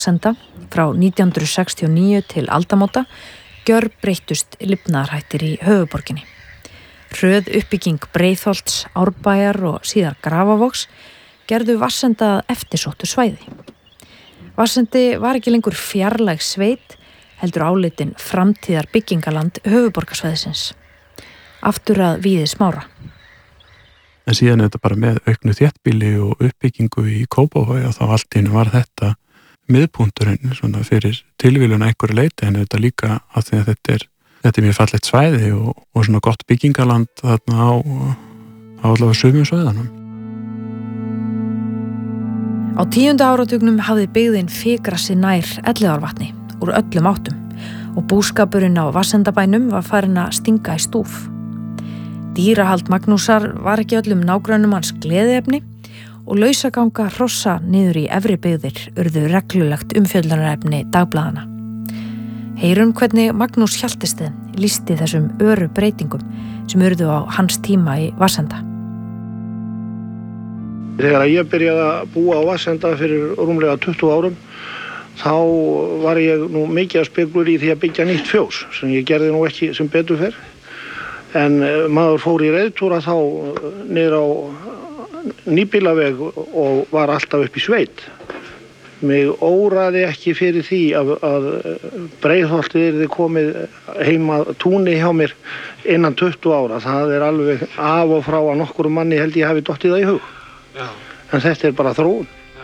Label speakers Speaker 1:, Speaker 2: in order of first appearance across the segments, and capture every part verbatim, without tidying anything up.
Speaker 1: Senda frá nítján hundruð sextíu og níu til aldamóta gjörbreyttust lifnaðarhættir í höfuðborginni. Hröð uppbygging Breiðholts, Árbæjar og síðar Grafavogs gerðu Vatnsenda að eftirsóttu svæði. Vatnsendi var ekki lengur fjarlæg sveit, heldur álitin framtíðar byggingaland höfuðborgarsvæðisins. Aftur að Víði Smára.
Speaker 2: En síðan er þetta bara með auknu þéttbýli og uppbyggingu í Kópavogi og þá allt í einu var þetta miðpunkturinn svona fyrir tilvílun að einhverju leyti, en þetta líka að því að þetta er, þetta er mjög fallegt svæði og, og svona gott byggingaland þarna á, á allavega sumum svæðanum.
Speaker 1: Á tíunda áratugnum hafði byggðin fikrað sig nær Elliðaárvatni úr öllum áttum og búskapurinn á Vatnsendabænum var farin að stinga í stúf. Dýrahald Magnúsar var ekki öllum nágrönnum hans gleðiefni og lausaganga hrossa niður í efri byggðir urðu reglulegt umfjöllunarefni dagblaðana. Heyrum hvernig Magnús Hjaltested lýsti þessum öru breytingum sem urðu á hans tíma í Vatnsenda.
Speaker 3: Þegar ég byrjaði að búa á Vatnsenda fyrir rúmlega tuttugu árum, þá var ég nú mikið að speglur í því að byggja nýtt fjós, sem ég gerði nú ekki sem betur fer. En maður fór í reiðtúra þá niður á nýbílaveg og var alltaf upp í sveit. Mig óraði ekki fyrir því að, að Breiðholtið yrði komið heima túni hjá mér innan tuttugu ára. Það er alveg af og frá að nokkur manni held ég hafi dottið það í hug. Já. En þetta er bara þróun. Já.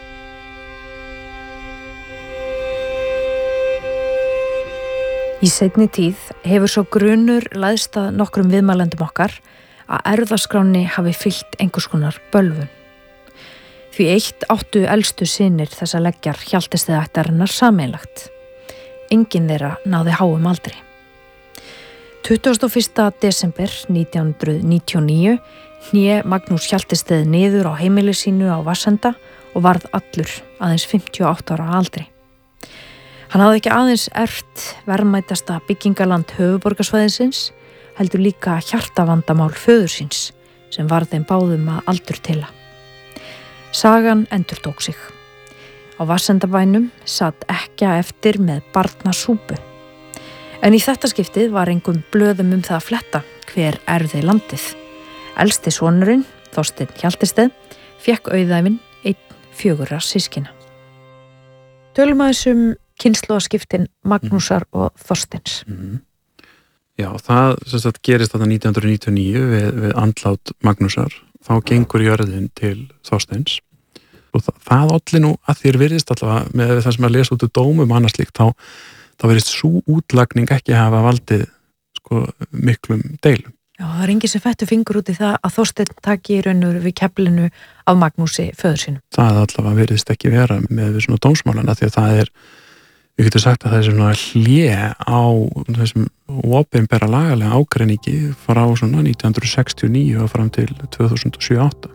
Speaker 1: Í seinni tíð hefur svo grunur læðst að nokkrum viðmælendum okkar að erfðaskránni hafi fylgt einhvers konar bölvun. Því eitt áttu elstu synir þessa leggjar Hjaltesteðættarinnar sameiginlegt. Enginn þeirra náði háum aldri. tuttugasta og fyrsta desember nítján hundruð níutíu og níu hné Magnús Hjaltested niður á heimili sínu á Vatnsenda og varð allur aðeins fimmtíu og átta ára aldri. Hann hafði ekki aðeins erft verðmætasta byggingaland höfuðborgarsvæðisins, heldur líka hjartavandamál föður síns sem var þeim báðum að aldurtila. Sagan endurtók sig. Á Vatnsendabænum satt ekkja eftir með barnasúpu. En í þetta skiptið var engum blöðum um það að fletta hver erfði landið. Elsti sonurinn, Þorsteinn Hjaltested, fékk auðæfin einn fjögurra systkina. Tölum að þessum kynslóðaskiptin Magnúsar mm. og Þorsteins.
Speaker 2: Mm. Já, það sem sagt gerist þetta nítján hundruð níutíu og níu við, við andlát Magnúsar. Þá gengur jörðin til Þorsteins og það, það olli nú að þér virðist allavega með það sem að lesa út úr dómum annars líkt, þá, þá virðist svo útlagning ekki hafa valdið sko, miklum deilum.
Speaker 1: Já, það er enginn sem fettu fingur út í það að Þorsteinn taki í raun og við keflinu af Magnúsi föður sínum.
Speaker 2: Það allavega virðist ekki vera með svona dómsmálana því að það er, við getum sagt að það er svona hlé á þessum opinbera lagalega ágreiningi frá svona nítján hundruð sextíu og níu og fram til tvö þúsund og sjö til átta.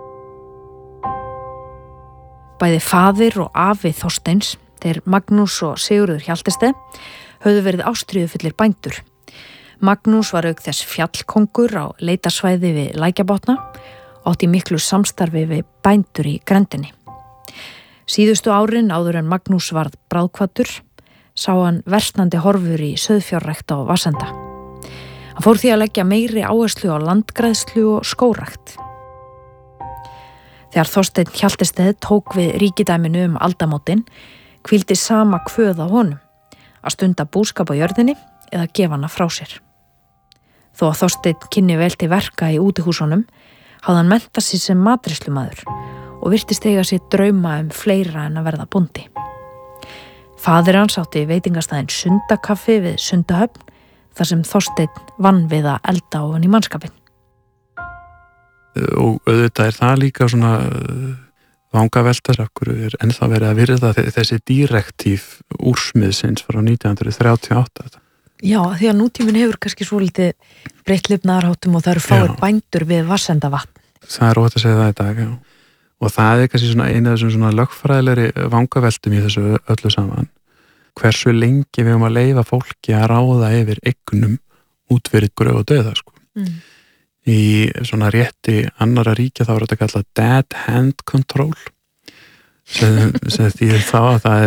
Speaker 1: Bæði faðir og afi Þorsteins, þeir Magnús og Sigurður Hjaltested, höfðu verið ástríðufullir bændur. Magnús var auk þess fjallkongur á leitarsvæði við Lækjabotna og átti miklu samstarfi við bændur í grenndinni. Síðustu árin áður en Magnús varð bráðkvaddur sá hann versnandi horfur í sauðfjárrækt á Vatnsenda. Hann fór því að leggja meiri áherslu á landgræðslu og skógrækt. Þegar Þorsteinn Hjaltested tók við ríkidæminu um aldamótin hvíldi sama kvöð á honum að stunda búskap á jörðinni eða gefa hana frá sér. Þó að Þorsteinn kynni vel til verka í útihúsunum hafði hann menntað sig sem matreiðslumaður og virtist eiga sér drauma um fleira en að verða bóndi. Faðir hans átti veitingastæðin Sundakaffi við Sundahöfn þar sem Þorsteinn vann við að elda ofan í mannskapinn.
Speaker 2: Og auðvitað er það líka svona vangaveltar, okkur er ennþá verið að virða þessi direktív úrsmiðsins frá nítján hundruð þrjátíu og átta.
Speaker 1: Já, því að nútíminn hefur kannski svolítið breytt lifnaðarháttum og það eru fáir já. Bændur við Vatnsendavatn.
Speaker 2: Það er óhætt að segja það í dag, já. Og það er kannski svona eina af þessum svona lögfræðilegri vangaveltum í þessu öllu saman. Hversu lengi við höfum að leyfa fólki að ráða yfir eignum út fyrir gröf og dauða, sko. Mm. Í svona rétti annara ríkja þá er þetta kallað dead hand control, sem, sem þýðir þá að það er